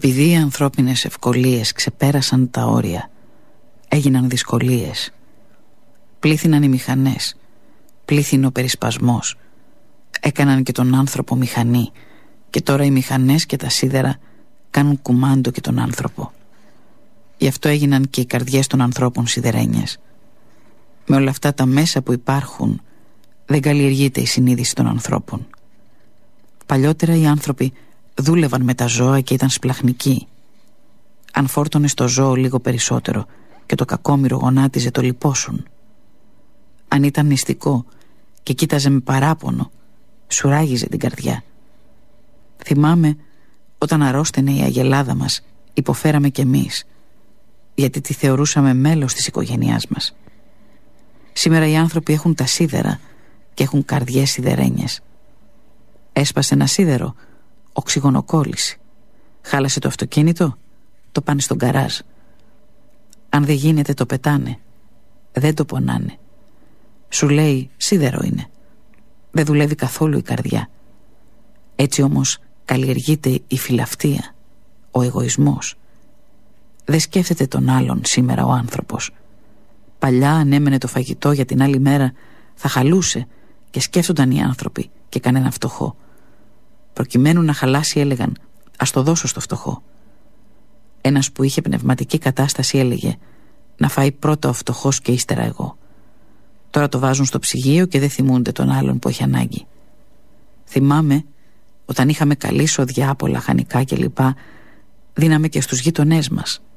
Επειδή οι ανθρώπινες ευκολίες ξεπέρασαν τα όρια, έγιναν δυσκολίες. Πλήθυναν οι μηχανές, πλήθυνε ο περισπασμός. Έκαναν και τον άνθρωπο μηχανή, και τώρα οι μηχανές και τα σίδερα κάνουν κουμάντο και τον άνθρωπο. Γι' αυτό έγιναν και οι καρδιές των ανθρώπων σιδερένιες. Με όλα αυτά τα μέσα που υπάρχουν, δεν καλλιεργείται η συνείδηση των ανθρώπων. Παλιότερα οι άνθρωποι δούλευαν με τα ζώα και ήταν σπλαχνικοί. Αν φόρτωνε στο ζώο λίγο περισσότερο και το κακόμοιρο γονάτιζε, το λιπόσουν. Αν ήταν νηστικό και κοίταζε με παράπονο, σουράγιζε την καρδιά. Θυμάμαι όταν αρρώστενε η αγελάδα μας, υποφέραμε κι εμείς, γιατί τη θεωρούσαμε μέλος της οικογένειάς μας. Σήμερα οι άνθρωποι έχουν τα σίδερα και έχουν καρδιές σιδερένιες. Έσπασε ένα σίδερο, οξυγονοκόλληση. Χάλασε το αυτοκίνητο, το πάνε στον γκαράζ. Αν δεν γίνεται, το πετάνε. Δεν το πονάνε. Σου λέει σίδερο είναι. Δεν δουλεύει καθόλου η καρδιά. Έτσι όμως καλλιεργείται η φιλαυτία, ο εγωισμός. Δεν σκέφτεται τον άλλον σήμερα ο άνθρωπος. Παλιά ανέμενε το φαγητό για την άλλη μέρα, θα χαλούσε και σκέφτονταν οι άνθρωποι και κανένα φτωχό. Προκειμένου να χαλάσει έλεγαν, ας το δώσω στο φτωχό. Ένας που είχε πνευματική κατάσταση έλεγε, να φάει πρώτα ο φτωχός και ύστερα εγώ. Τώρα το βάζουν στο ψυγείο και δεν θυμούνται τον άλλον που έχει ανάγκη. Θυμάμαι όταν είχαμε καλή σοδιά από λαχανικά κλπ, δίναμε και στους γείτονές μας.